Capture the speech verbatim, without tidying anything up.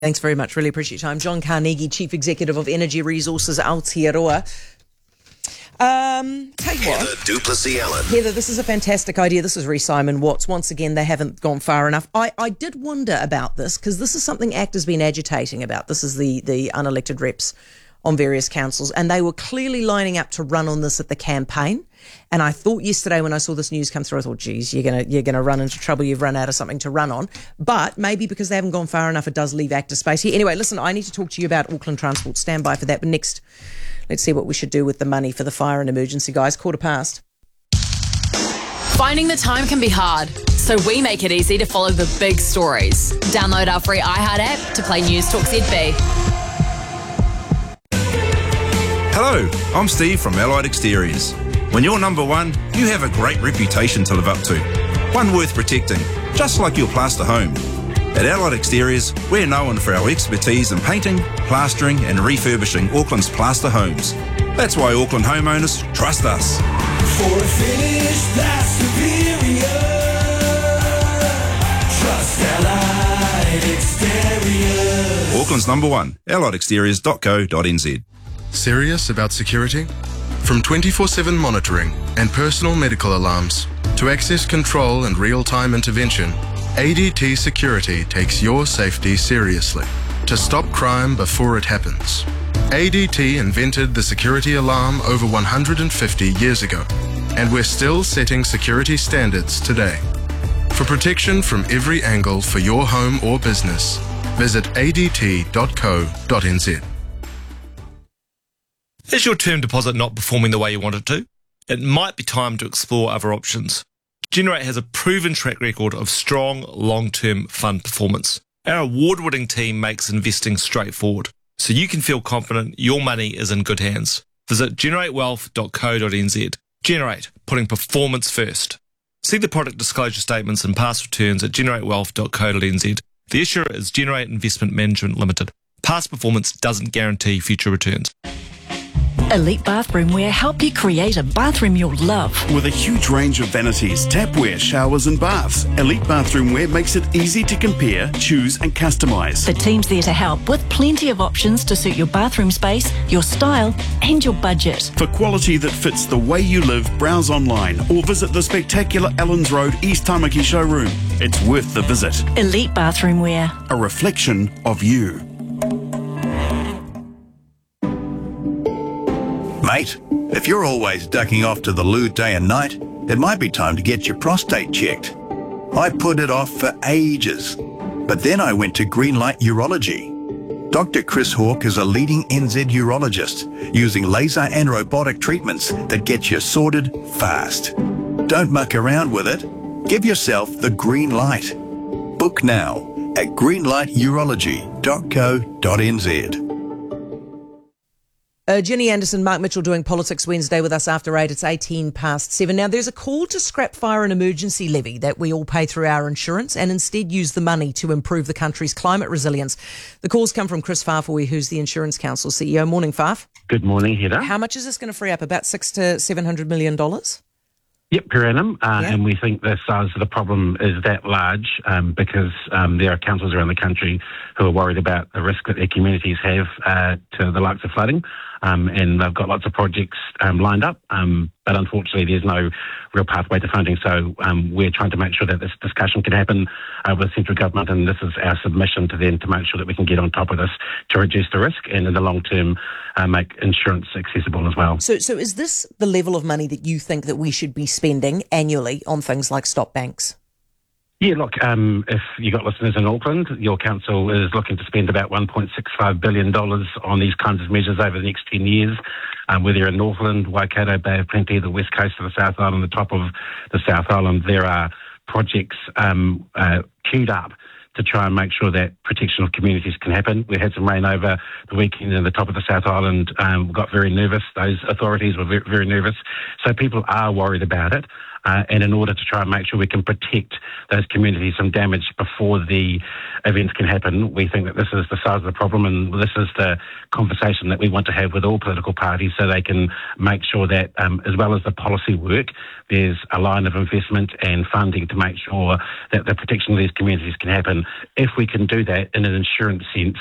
Thanks very much. Really appreciate your time. John Carnegie, Chief Executive of Energy Resources Aotearoa. Um, tell you what, Heather du Plessis-Allen. Heather, this is a fantastic idea. This is re Simon Watts. Once again, they haven't gone far enough. I, I did wonder about this because this is something ACT has been agitating about. This is the, the unelected reps on various councils, and they were clearly lining up to run on this at the campaign. And I thought yesterday when I saw this news come through, I thought, geez, you're gonna you're gonna run into trouble. You've run out of something to run on. But maybe because they haven't gone far enough, it does leave ACT a space here. Anyway, listen, I need to talk to you about Auckland Transport. Stand by for that. But next, let's see what we should do with the money for the fire and emergency guys. Quarter past. Finding the time can be hard, so we make it easy to follow the big stories. Download our free iHeart app to play News Talk Z B. Hello, I'm Steve from Allied Exteriors. When you're number one, you have a great reputation to live up to. One worth protecting, just like your plaster home. At Allied Exteriors, we're known for our expertise in painting, plastering and refurbishing Auckland's plaster homes. That's why Auckland homeowners trust us. For a finish that's superior, trust Allied Exteriors. Auckland's number one, allied exteriors dot co dot n z. Serious about security? From twenty-four seven monitoring and personal medical alarms to access control and real-time intervention, A D T Security takes your safety seriously to stop crime before it happens. A D T invented the security alarm over one hundred fifty years ago, and we're still setting security standards today. For protection from every angle for your home or business, visit a d t dot co dot n z. Is your term deposit not performing the way you want it to? It might be time to explore other options. Generate has a proven track record of strong, long-term fund performance. Our award-winning team makes investing straightforward, so you can feel confident your money is in good hands. Visit generate wealth dot co dot n z. Generate, putting performance first. See the product disclosure statements and past returns at generate wealth dot co dot n z. The issuer is Generate Investment Management Limited. Past performance doesn't guarantee future returns. Elite Bathroomwear help you create a bathroom you'll love. With a huge range of vanities, tapware, showers and baths, Elite Bathroomwear makes it easy to compare, choose and customise. The team's there to help with plenty of options to suit your bathroom space, your style and your budget. For quality that fits the way you live, browse online or visit the spectacular Ellens Road East Tamaki showroom. It's worth the visit. Elite Bathroomwear. A reflection of you. Mate, if you're always ducking off to the loo day and night, it might be time to get your prostate checked. I put it off for ages, but then I went to Greenlight Urology. Doctor Chris Hawke is a leading N Z urologist using laser and robotic treatments that get you sorted fast. Don't muck around with it. Give yourself the green light. Book now at greenlight urology dot co dot n z. Uh, Jenny Anderson, Mark Mitchell doing Politics Wednesday with us after eight. It's eighteen past seven. Now, there's a call to scrap fire and emergency levy that we all pay through our insurance and instead use the money to improve the country's climate resilience. The calls come from Chris Farfoi, who's the Insurance Council C E O. Morning, Farf. Good morning, Heather. How much is this going to free up? About six to seven hundred million dollars? Yep, per annum, uh, yeah. And we think the size of the problem is that large um, because um, there are councils around the country who are worried about the risk that their communities have uh, to the likes of flooding, um, and they've got lots of projects um, lined up, um, but unfortunately there's no real pathway to funding, so um, we're trying to make sure that this discussion can happen uh, with central government, and this is our submission to them to make sure that we can get on top of this to reduce the risk and in the long term uh, make insurance accessible as well. So, so is this the level of money that you think that we should be spending annually on things like stop banks? Yeah, look, um, if you've got listeners in Auckland, your council is looking to spend about one point six five billion dollars on these kinds of measures over the next ten years. Um, whether you're in Northland, Waikato, Bay of Plenty, the west coast of the South Island, the top of the South Island, there are projects um, uh, queued up to try and make sure that protection of communities can happen. We had some rain over the weekend in the top of the South Island, um, got very nervous. Those authorities were very, very nervous. So people are worried about it. uh, and in order to try and make sure we can protect those communities from damage before the events can happen, we think that this is the size of the problem, and this is the conversation that we want to have with all political parties so they can make sure that, um, as well as the policy work, there's a line of investment and funding to make sure that the protection of these communities can happen. If we can do that in an insurance sense,